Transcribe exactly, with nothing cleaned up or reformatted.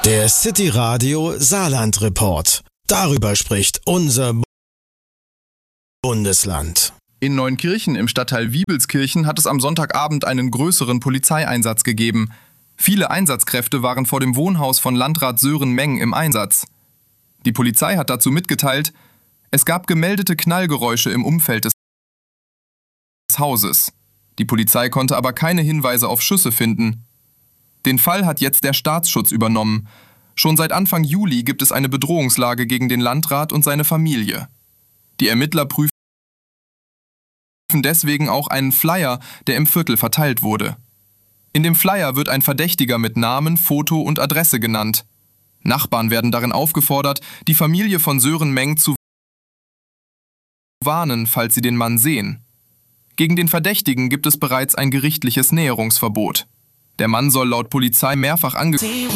Der City Radio Saarland Report. Darüber spricht unser Bundesland. In Neunkirchen im Stadtteil Wiebelskirchen hat es am Sonntagabend einen größeren Polizeieinsatz gegeben. Viele Einsatzkräfte waren vor dem Wohnhaus von Landrat Sören Meng im Einsatz. Die Polizei hat dazu mitgeteilt, es gab gemeldete Knallgeräusche im Umfeld des Hauses. Die Polizei konnte aber keine Hinweise auf Schüsse finden. Den Fall hat jetzt der Staatsschutz übernommen. Schon seit Anfang Juli gibt es eine Bedrohungslage gegen den Landrat und seine Familie. Die Ermittler prüfen deswegen auch einen Flyer, der im Viertel verteilt wurde. In dem Flyer wird ein Verdächtiger mit Namen, Foto und Adresse genannt. Nachbarn werden darin aufgefordert, die Familie von Sören Meng zu warnen, falls sie den Mann sehen. Gegen den Verdächtigen gibt es bereits ein gerichtliches Näherungsverbot. Der Mann soll laut Polizei mehrfach angeklagt